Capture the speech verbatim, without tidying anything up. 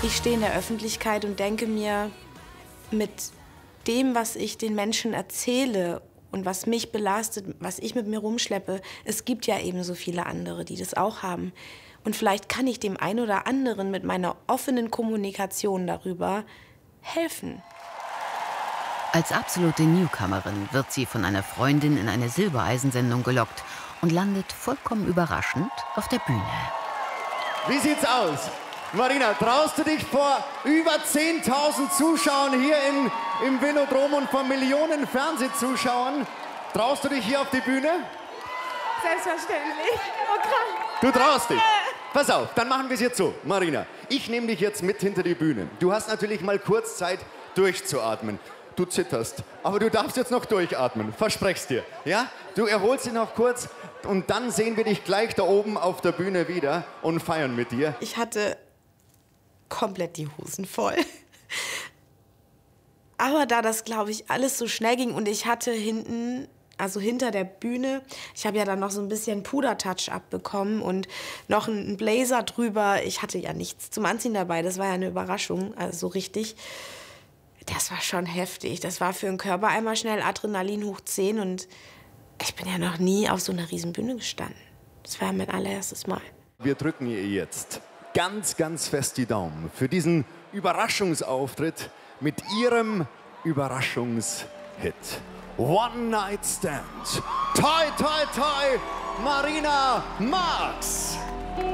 Ich stehe in der Öffentlichkeit und denke mir, mit dem, was ich den Menschen erzähle und was mich belastet, was ich mit mir rumschleppe, es gibt ja eben so viele andere, die das auch haben. Und vielleicht kann ich dem einen oder anderen mit meiner offenen Kommunikation darüber helfen. Als absolute Newcomerin wird sie von einer Freundin in eine Silbereisen-Sendung gelockt und landet vollkommen überraschend auf der Bühne. Wie sieht's aus? Marina, traust du dich vor über zehntausend Zuschauern hier in, im Velodrom und vor Millionen Fernsehzuschauern? Traust du dich hier auf die Bühne? Selbstverständlich. Okay. Du traust dich? Pass auf, dann machen wir es jetzt so. Marina, ich nehme dich jetzt mit hinter die Bühne. Du hast natürlich mal kurz Zeit, durchzuatmen. Du zitterst, aber du darfst jetzt noch durchatmen, versprech's dir. Ja? Du erholst dich noch kurz und dann sehen wir dich gleich da oben auf der Bühne wieder und feiern mit dir. Ich hatte komplett die Hosen voll. Aber da das, glaube ich, alles so schnell ging und ich hatte hinten, also hinter der Bühne, ich habe ja dann noch so ein bisschen Puder-Touch abbekommen und noch einen Blazer drüber. Ich hatte ja nichts zum Anziehen dabei, das war ja eine Überraschung, also so richtig. Das war schon heftig. Das war für den Körper einmal schnell Adrenalin hoch zehn und ich bin ja noch nie auf so einer riesen Bühne gestanden. Das war mein allererstes Mal. Wir drücken ihr jetzt ganz, ganz fest die Daumen für diesen Überraschungsauftritt mit ihrem Überraschungshit. One Night Stand. Toi, toi, toi, Marina Marx.